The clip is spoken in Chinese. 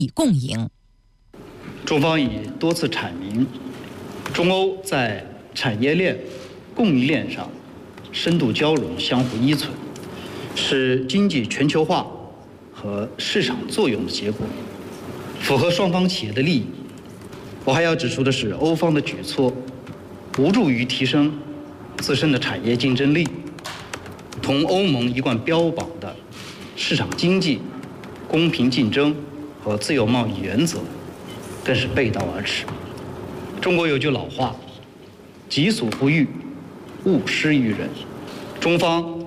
以共赢。 中方已多次阐明，中欧在产业链、供应链上深度交融、相互依存，是经济全球化和市场作用的结果，符合双方企业的利益。我还要指出的是，欧方的举措无助于提升自身的产业竞争力，同欧盟一贯标榜的市场经济、公平竞争和自由贸易原则更是背道而驰。中国有句老话：己所不欲，勿施于人。中方